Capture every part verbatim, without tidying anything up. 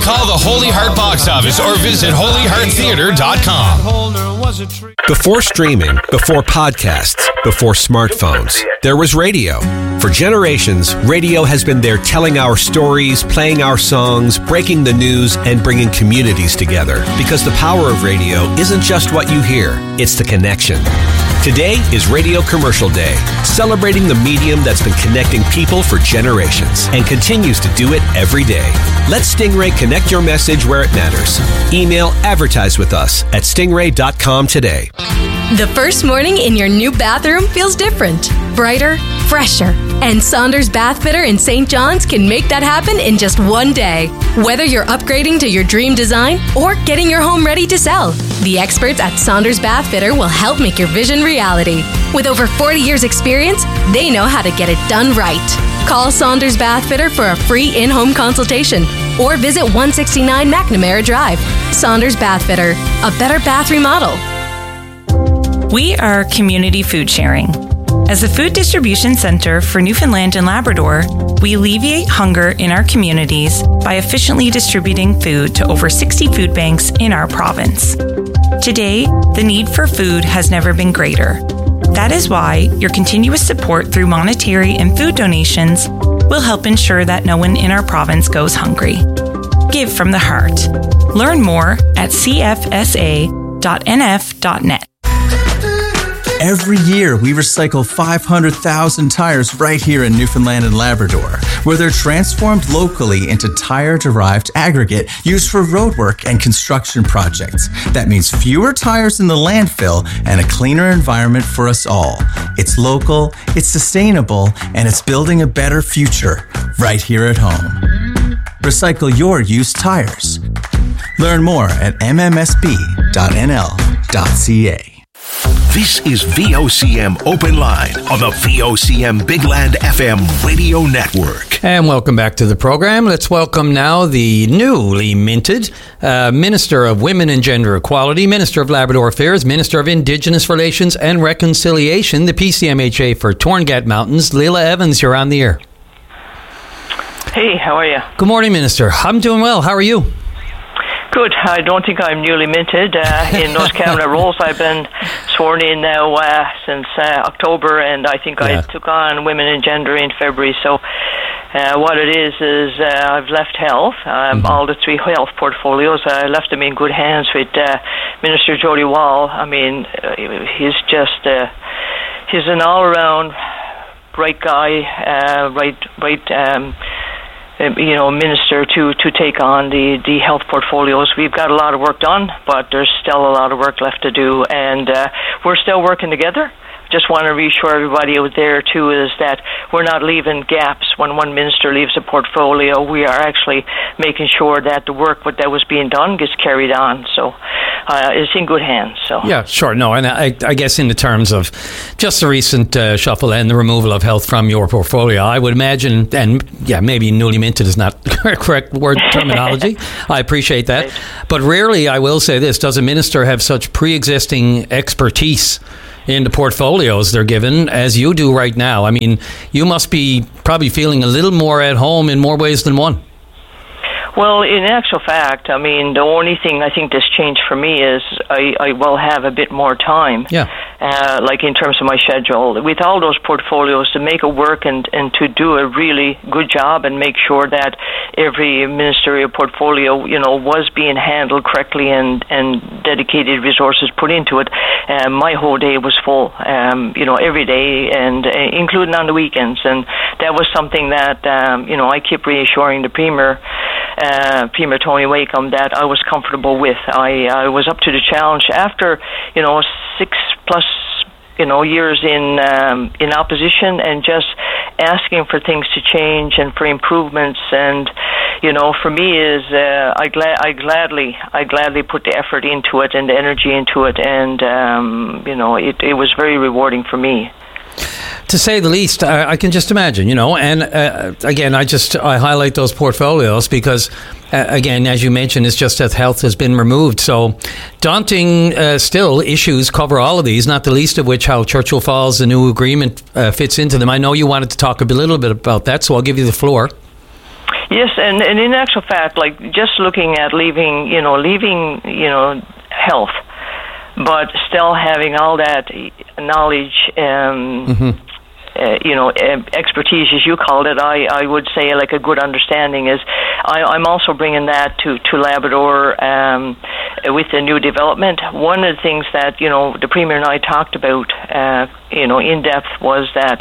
Call the Holy Heart box office or visit holy heart theater dot com. Before streaming, before podcasts, before smartphones, there was radio. For generations, radio has been there telling our stories, playing our songs, breaking the news, and bringing communities together. Because the power of radio isn't just what you hear, it's the connection. Today is Radio Commercial Day, celebrating the medium that's been connecting people for generations and continues to do it every day. Let Stingray connect your message where it matters. Email advertise with us at stingray dot com today. The first morning in your new bathroom feels different, brighter, fresher. And Saunders Bath Fitter in Saint John's can make that happen in just one day. Whether you're upgrading to your dream design or getting your home ready to sell, the experts at Saunders Bath Fitter will help make your vision reality. With over forty years experience, they know how to get it done right. Call Saunders Bath Fitter for a free in-home consultation or visit one sixty-nine McNamara Drive. Saunders Bath Fitter, a better bath remodel. We are Community Food Sharing. As a food distribution center for Newfoundland and Labrador, we alleviate hunger in our communities by efficiently distributing food to over sixty food banks in our province. Today, the need for food has never been greater. That is why your continuous support through monetary and food donations will help ensure that no one in our province goes hungry. Give from the heart. Learn more at c f s a dot n f dot net. Every year, we recycle five hundred thousand tires right here in Newfoundland and Labrador, where they're transformed locally into tire-derived aggregate used for roadwork and construction projects. That means fewer tires in the landfill and a cleaner environment for us all. It's local, it's sustainable, and it's building a better future right here at home. Recycle your used tires. Learn more at m m s b dot n l dot c a. This is V O C M Open Line on the V O C M Big Land F M radio network. And welcome back to the program. Let's welcome now the newly minted uh, Minister of Women and Gender Equality, Minister of Labrador Affairs, Minister of Indigenous Relations and Reconciliation, the P C M H A for Torngat Mountains. Leila Evans, you're on the air. Hey, how are you? Good morning, Minister. I'm doing well. How are you? Good. I don't think I'm newly minted uh, in those cabinet roles. I've been sworn in now uh, since uh, October, and I think yeah. I took on Women and Gender in February. So uh, what it is is uh, I've left health, um, mm-hmm. all the three health portfolios. I left them in good hands with uh, Minister Jody Wall. I mean, uh, he's just uh, he's an all-around bright guy, uh, right, right. Um, you know, minister to, to take on the, the health portfolios. We've got a lot of work done, but there's still a lot of work left to do, and uh, we're still working together. Just want to reassure everybody out there, too, is that we're not leaving gaps when one minister leaves a portfolio. We are actually making sure that the work that was being done gets carried on. So uh, it's in good hands. So Yeah, sure. No, and I, I guess in the terms of just the recent uh, shuffle and the removal of health from your portfolio, I would imagine, and yeah, maybe newly minted is not correct word terminology. I appreciate that. Right. But rarely, I will say this, does a minister have such pre-existing expertise in the portfolios they're given as you do right now? I mean, you must be probably feeling a little more at home in more ways than one. Well, in actual fact, I mean, the only thing I think that's changed for me is I, I will have a bit more time. Yeah. Uh, like in terms of my schedule, with all those portfolios, to make it work and, and to do a really good job and make sure that every ministerial portfolio, you know, was being handled correctly and, and dedicated resources put into it. Um, my whole day was full, um, you know, every day, and uh, including on the weekends. And that was something that, um, you know, I keep reassuring the Premier, uh, Premier Tony Wakeham, that I was comfortable with. I, I was up to the challenge after, you know, six plus you know, years in um, in opposition, and just asking for things to change and for improvements. And you know, for me is uh, I glad I gladly I gladly put the effort into it and the energy into it, and um, you know, it it was very rewarding for me. To say the least, I, I can just imagine, you know, and uh, again, I just I highlight those portfolios because, uh, again, as you mentioned, it's just that health has been removed. So daunting uh, still issues cover all of these, not the least of which how Churchill Falls, the new agreement uh, fits into them. I know you wanted to talk a little bit about that, so I'll give you the floor. Yes, and, and in actual fact, like just looking at leaving, you know, leaving, you know, health, but still having all that knowledge, um, mm-hmm. uh, you know, expertise, as you called it, I, I would say like a good understanding is I, I'm also bringing that to, to Labrador um, with the new development. One of the things that, you know, the Premier and I talked about, uh, you know, in depth was that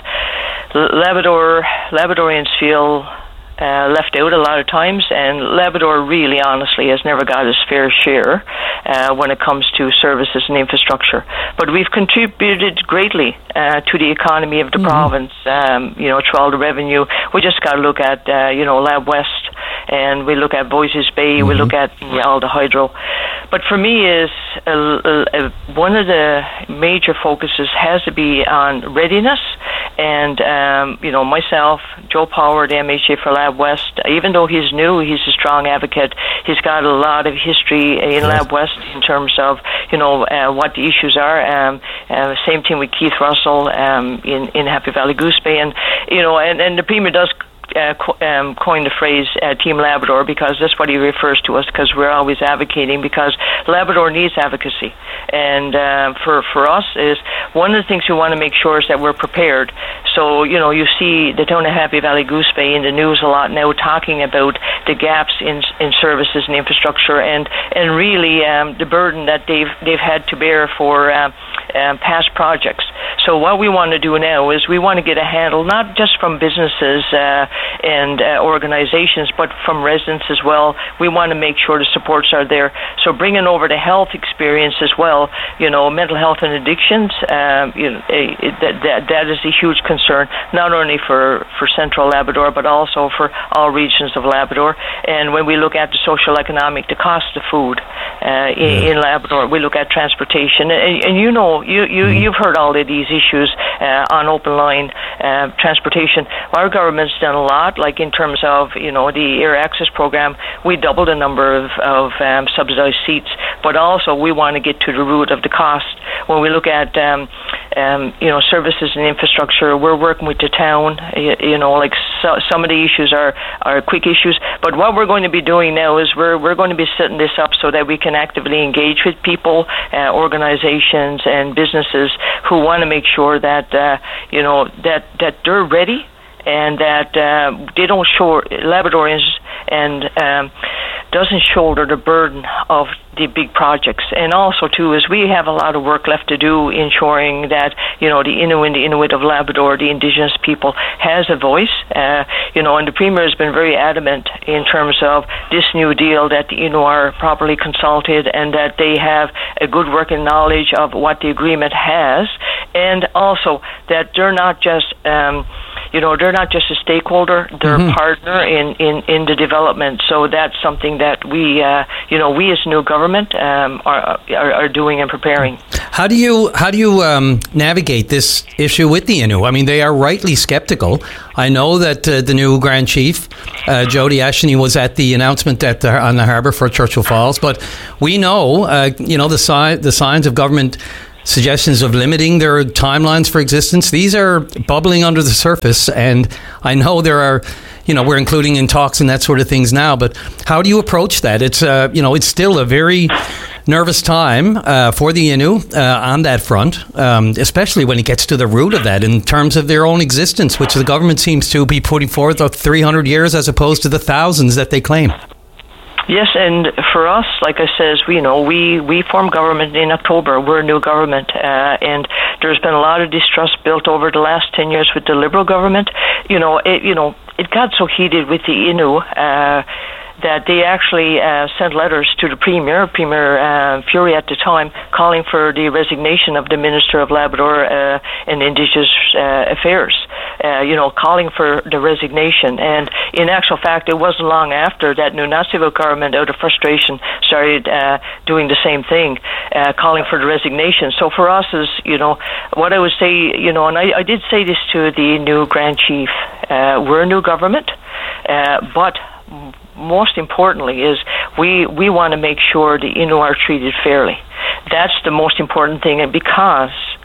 Labrador, Labradorians feel Uh, left out a lot of times, and Labrador really honestly has never got its fair share uh, when it comes to services and infrastructure. But we've contributed greatly uh, to the economy of the mm-hmm. province, um, you know, through all the revenue. We just got to look at, uh, you know, Lab West, and we look at Voisey's Bay, mm-hmm. we look at yeah, all the hydro. But for me, is uh, uh, one of the major focuses has to be on readiness, and, um, you know, myself, Joe Power, the M H A for Lab West, even though he's new, he's a strong advocate. He's got a lot of history in Lab West in terms of, you know, uh, what the issues are. Um, uh, same thing with Keith Russell um, in, in Happy Valley Goose Bay. And, you know, and, and the Premier does Uh, co- um, coined the phrase uh, Team Labrador, because that's what he refers to us, because we're always advocating, because Labrador needs advocacy. And uh, for, for us is one of the things we want to make sure is that we're prepared. So, you know, you see the town of Happy Valley Goose Bay in the news a lot now talking about the gaps in in services and infrastructure, and, and really um, the burden that they've, they've had to bear for uh, um, past projects. So what we want to do now is we want to get a handle, not just from businesses uh, and uh, organizations, but from residents as well. We want to make sure the supports are there. So bringing over the health experience as well, you know, mental health and addictions, um, you know, it, that, that, that is a huge concern, not only for, for Central Labrador, but also for all regions of Labrador. And when we look at the social economic, the cost of food uh, in, in Labrador, we look at transportation. And, and you know, you, you, mm. you've heard all of these issues uh, on open line uh, transportation. Our government's done a lot, like in terms of, you know, the Air Access program. We doubled the number of, of um, subsidized seats, but also we want to get to the root of the cost. When we look at, um, um, you know, services and infrastructure, we're working with the town, you, you know, like so, some of the issues are, are quick issues, but what we're going to be doing now is we're, we're going to be setting this up so that we can actively engage with people, uh, organizations and businesses who want to make sure that, uh, you know, that, that they're ready, and that uh, they don't show Labradorians and um, doesn't shoulder the burden of the big projects. And also, too, is we have a lot of work left to do ensuring that, you know, the Innu and the Inuit of Labrador, the Indigenous people, has a voice. Uh, you know, and the Premier has been very adamant in terms of this new deal that the Innu are properly consulted and that they have a good working knowledge of what the agreement has, and also that they're not just um, you know, they're not just a stakeholder, they're mm-hmm. a partner in, in, in the development. So that's something that we, uh, you know, we as new government um, are, are are doing and preparing. How do you how do you um, navigate this issue with the Innu? I mean, they are rightly skeptical. I know that uh, the new Grand Chief, uh, Jody Ashton, was at the announcement at the, on the harbour for Churchill Falls, but we know, uh, you know, the, si- the signs of government suggestions of limiting their timelines for existence. These are bubbling under the surface, and I know there are, you know, we're including in talks and that sort of things now, but how do you approach that? It's, uh, you know, it's still a very nervous time uh, for the Innu uh, on that front, um, especially when it gets to the root of that in terms of their own existence, which the government seems to be putting forth of three hundred years as opposed to the thousands that they claim. Yes, and for us, like I says, we, you know, we, we formed government in October. We're a new government, uh, and there's been a lot of distrust built over the last ten years with the Liberal government. You know, it, you know, it got so heated with the Innu uh, that they actually uh, sent letters to the Premier, Premier uh, Fury at the time, calling for the resignation of the Minister of Labrador uh, and Indigenous uh, Affairs, uh, you know, calling for the resignation. And in actual fact, it wasn't long after that Nunavut government, out of frustration, started uh, doing the same thing, uh, calling for the resignation. So for us is, you know, what I would say, you know, and I, I did say this to the new Grand Chief, uh, we're a new government, uh, but most importantly is we, we want to make sure the Innu are treated fairly. That's the most important thing, and because,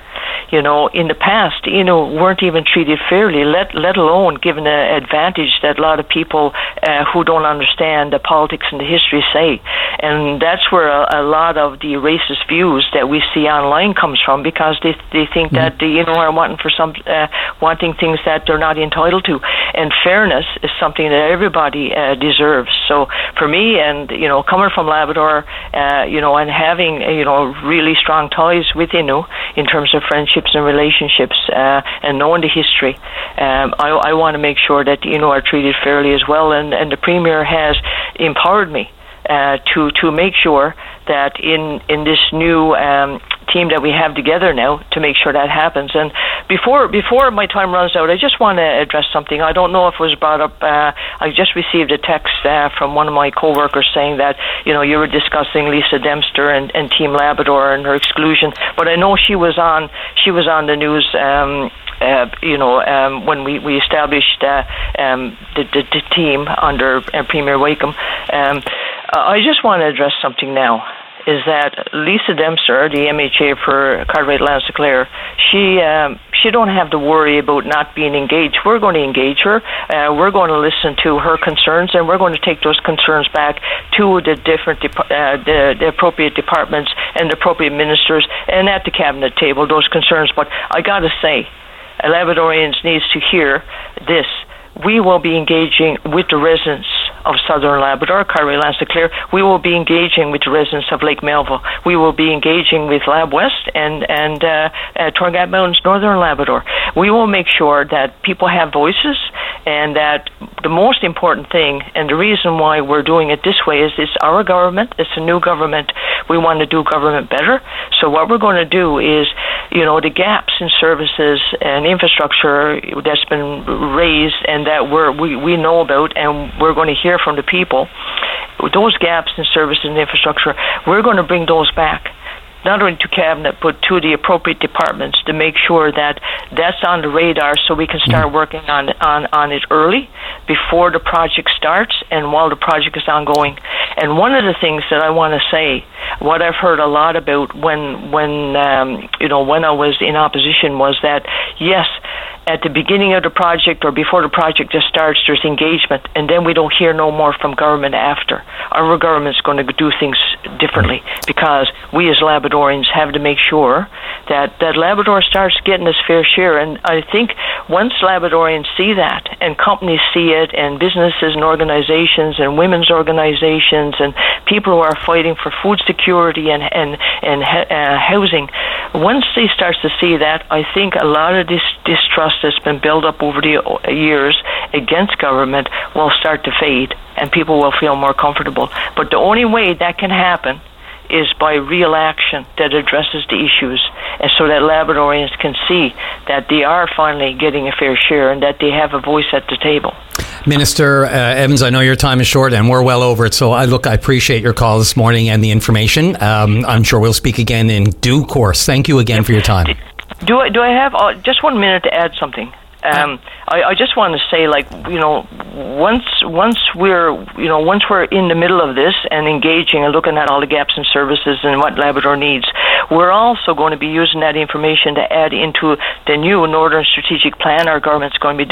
you know, in the past, you know, weren't even treated fairly, let let alone given the advantage that a lot of people uh, who don't understand the politics and the history say. And that's where a, a lot of the racist views that we see online comes from, because they they think mm-hmm. that, you know, are wanting for some uh, wanting things that they're not entitled to. And fairness is something that everybody uh, deserves. So for me, and, you know, coming from Labrador, uh, you know, and having, uh, you know, really strong ties with Innu in terms of friendships and relationships, uh, and knowing the history, um, I, I want to make sure that Innu are treated fairly as well. And, and the Premier has empowered me uh, to to make sure that in in this new um, team that we have together now, to make sure that happens. And before before my time runs out, I just want to address something. I don't know if it was brought up. Uh, I just received a text uh, from one of my co-workers saying that, you know, you were discussing Lisa Dempster and, and Team Labrador and her exclusion. But I know she was on she was on the news. Um, Uh, you know, um, when we, we established uh, um, the, the, the team under uh, Premier Wakeham. Um, I just want to address something now, is that Lisa Dempster, the M H A for Cartwright-Landsaclair, she um, she don't have to worry about not being engaged. We're going to engage her. Uh, we're going to listen to her concerns, and we're going to take those concerns back to the different dep- uh, the, the appropriate departments and the appropriate ministers, and at the cabinet table, those concerns. But I got to say, Labradorians needs to hear this. We will be engaging with the residents of Southern Labrador, Cartwright-Landsaclair. We will be engaging with the residents of Lake Melville. We will be engaging with Lab West and and uh, uh, Torngat Mountains, Northern Labrador. We will make sure that people have voices, and that the most important thing, and the reason why we're doing it this way, is it's our government. It's a new government. We want to do government better. So what we're going to do is, you know, the gaps in services and infrastructure that's been raised and that we're, we, we know about, and we're going to hear from the people, those gaps in services and infrastructure, we're going to bring those back, not only to Cabinet, but to the appropriate departments, to make sure that that's on the radar, so we can start working on, on, on it early, before the project starts and while the project is ongoing. And one of the things that I want to say, what I've heard a lot about when, when um, you know, when I was in opposition, was that, yes, at the beginning of the project or before the project just starts, there's engagement, and then we don't hear no more from government after. Our government's going to do things differently, because we as Labradorians have to make sure that, that Labrador starts getting its fair share. And I think once Labradorians see that, and companies see it, and businesses and organizations and women's organizations and people who are fighting for food security and, and, and uh, housing, once they start to see that, I think a lot of this distrust that's been built up over the years against government will start to fade, and people will feel more comfortable. But the only way that can happen is by real action that addresses the issues, and so that Labradorians can see that they are finally getting a fair share and that they have a voice at the table. Minister uh, Evans, I know your time is short and we're well over it, so I look, I appreciate your call this morning and the information. Um, I'm sure we'll speak again in due course. Thank you again for your time. Do I, do I have uh, just one minute to add something? Um, I, I just want to say, like, you know, once once we're, you know, once we're in the middle of this and engaging and looking at all the gaps in services and what Labrador needs, we're also going to be using that information to add into the new Northern Strategic Plan our government's going to be